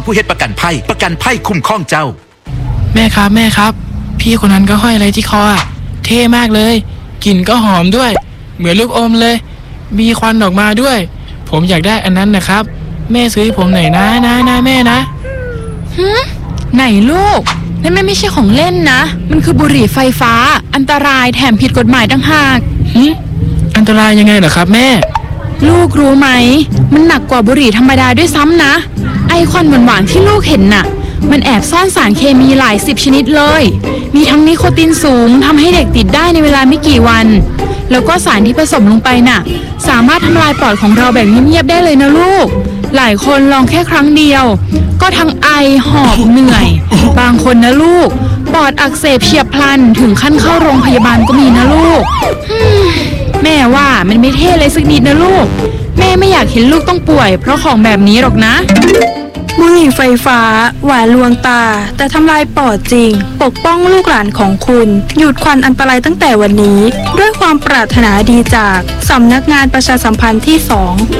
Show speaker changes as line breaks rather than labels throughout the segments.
ผู้เฮ็ดประกันภัยคุ้มครองเจ้า
แม่ครับพี่คนนั้นก็ห้อยอะไรที่คออะเท่มากเลยกลิ่นก็หอมด้วยเหมือนลูกอมเลยมีควันออกมาด้วยผมอยากได้อันนั้นนะครับแม่ซื้อให้ผมหน่อยนะแม่นะ
ไหนลูกนั่นไม่ใช่ของเล่นนะมันคือบุหรี่ไฟฟ้าอันตรายแถมผิดกฎหมายต่างหาก
อันตรายยังไงเหรอครับแม่
ลูกรู้ไหมมันหนักกว่าบุหรี่ธรรมดาด้วยซ้ำนะไอควันหวานๆที่ลูกเห็นน่ะมันแอบซ่อนสารเคมีหลาย10ชนิดเลยมีทั้งนิโคตินสูงทำให้เด็กติดได้ในเวลาไม่กี่วันแล้วก็สารที่ผสมลงไปน่ะสามารถทำลายปอดของเราแบบเงียบๆได้เลยนะลูกหลายคนลองแค่ครั้งเดียวก็ทั้งไอหอบเหนื่อยบางคนนะลูกปอดอักเสบเฉียบพลันถึงขั้นเข้าโรงพยาบาลก็มีนะลูกแม่ว่ามันไม่เท่เลยสักนิดนะลูกแม่ไม่อยากเห็นลูกต้องป่วยเพราะของแบบนี้หรอกนะ
บุหรี่ไฟฟ้าหวานลวงตาแต่ทำลายปอดจริงปกป้องลูกหลานของคุณหยุดควันอันตรายตั้งแต่วันนี้ด้วยความปรารถนาดีจากสำนักงานประชาสัมพันธ์ที่ 2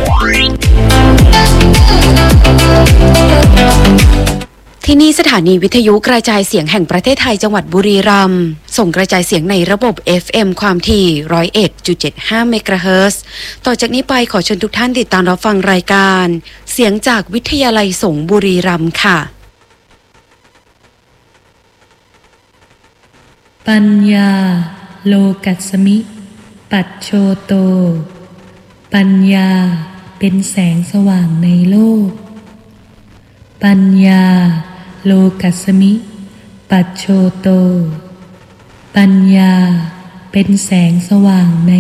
ที่นี่สถานีวิทยุกระจายเสียงแห่งประเทศไทยจังหวัดบุรีรัมย์ส่งกระจายเสียงในระบบ FM ความถี่ 101.75 เมกะเฮิรตซ์ต่อจากนี้ไปขอเชิญทุกท่านติดตามรับฟังรายการเสียงจากวิทยาลัยสงฆ์บุรีรัมย์ค่ะ
ปัญญาโลกัสสมิปัจโชโตปัญญาเป็นแสงสว่างในโลกปัญญาโลกัสสมิปัจโชโตปัญญาเป็นแสงสว่างใน